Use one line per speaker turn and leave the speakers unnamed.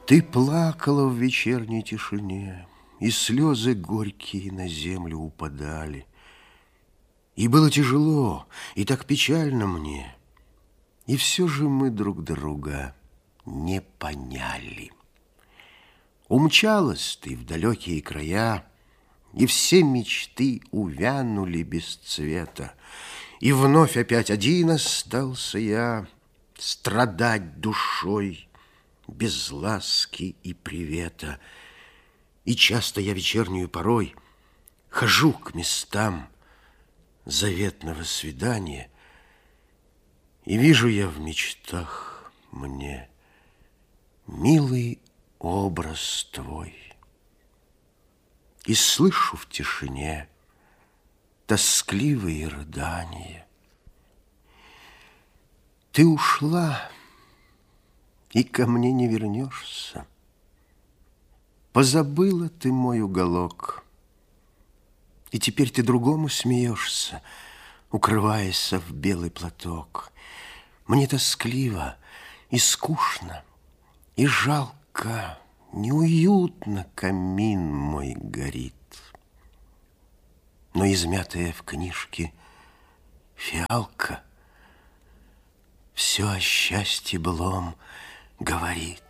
Ты плакала в вечерней тишине, и слезы горькие на землю упадали. И было тяжело, и так печально мне, и все же мы друг друга не поняли. Умчалась ты в далекие края, и все мечты увянули без цвета. И вновь опять один остался я, страдать душой без ласки и привета. И часто я вечернюю порой хожу к местам заветного свидания, и вижу я в мечтах мне милый образ твой. И слышу в тишине тоскливые рыдания. Ты ушла, и ко мне не вернешься. Позабыла ты мой уголок, и теперь ты другому смеешься, укрываясь в белый платок. Мне тоскливо и скучно, и жалко, неуютно камин мой горит. Но измятая в книжке фиалка все о счастье былом говорит.